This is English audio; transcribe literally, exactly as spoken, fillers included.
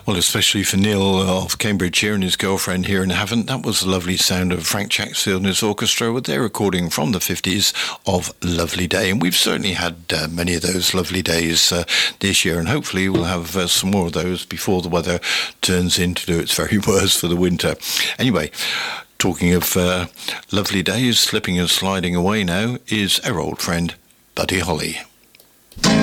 Well, especially for Neil of Cambridge here and his girlfriend here in Havant, that was the lovely sound of Frank Chaxfield and his orchestra with their recording from the fifties of Lovely Day. And we've certainly had uh, many of those lovely days uh, this year, and hopefully we'll have uh, some more of those before the weather turns into its very worst for the winter. Anyway, talking of uh, lovely days, slipping and sliding away now is our old friend Buddy Holly.